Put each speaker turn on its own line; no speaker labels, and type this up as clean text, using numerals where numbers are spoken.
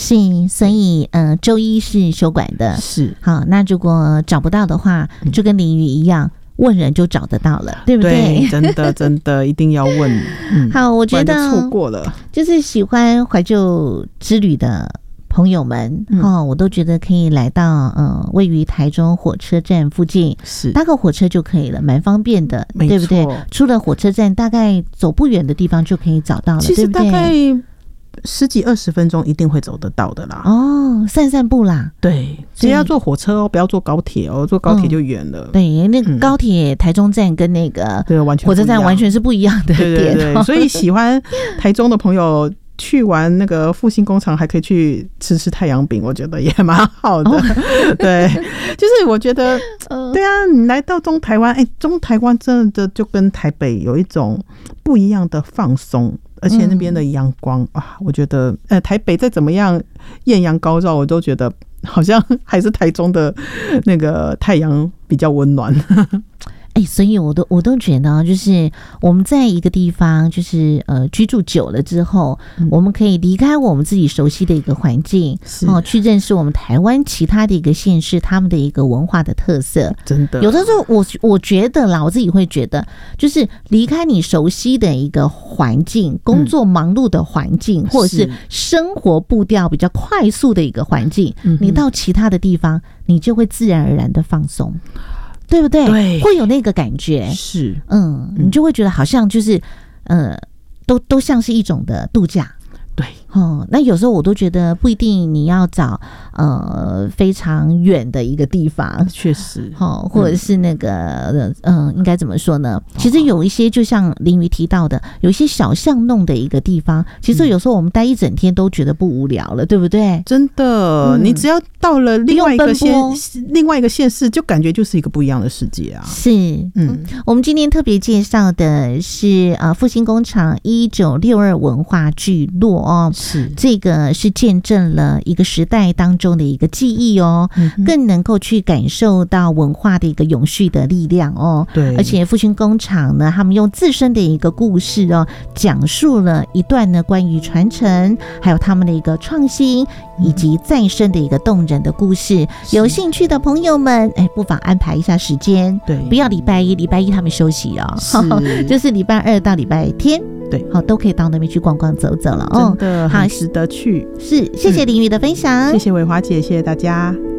是，所以周一是休馆的。
是，
好，那如果找不到的话，就跟林瑜一样。问人就找得到了，对不对？
对，真的一定要问。
好，我觉得
错过了，
就是喜欢怀旧之旅的朋友们，我都觉得可以来到位于台中火车站附近，
是
搭个火车就可以了，蛮方便的，对不对？出了火车站，大概走不远的地方就可以找到了，
其实
对不对？
大概10几20分钟一定会走得到的啦。
散散步啦。
对，只要坐火车不要坐高铁坐高铁就远了。
对，那个高铁台中站跟那个火车站完全是不一样的点。
对，所以喜欢台中的朋友去玩那个复兴工厂，还可以去吃太阳饼，我觉得也蛮好的。对，就是我觉得，对啊，你来到中台湾，中台湾真的就跟台北有一种不一样的放松。而且那边的阳光我觉得台北再怎么样艳阳高照，我都觉得好像还是台中的那个太阳比较温暖。
所以我都觉得，就是我们在一个地方，就是居住久了之后，我们可以离开我们自己熟悉的一个环境，去认识我们台湾其他的一个县市，他们的一个文化的特色。
真的，
有的时候我觉得啦，我自己会觉得，就是离开你熟悉的一个环境，工作忙碌的环境，或者是生活步调比较快速的一个环境，你到其他的地方，你就会自然而然的放松。对不对？
对，
会有那个感觉，
是，
你就会觉得好像就是，都像是一种的度假。
对，
那有时候我都觉得不一定你要找非常远的一个地方，
确实，
或者是那个应该怎么说呢？其实有一些就像林瑜提到的，有一些小巷弄的一个地方，其实有时候我们待一整天都觉得不无聊了，对不对？
真的，你只要到了另外一个县市，就感觉就是一个不一样的世界啊。
是，我们今天特别介绍的是复兴工厂1962文化聚落。
是，
这个是见证了一个时代当中的一个记忆更能够去感受到文化的一个永续的力量
对，
而且复兴工厂呢，他们用自身的一个故事讲述了一段呢关于传承，还有他们的一个创新以及再生的一个动人的故事。有兴趣的朋友们，不妨安排一下时间，对，不要礼拜一他们休息就是礼拜2到礼拜天。
对，
好，都可以到那边去逛逛走走了
真的很值得去。
是，谢谢林瑜的分享，
谢谢伟华姐，谢谢大家。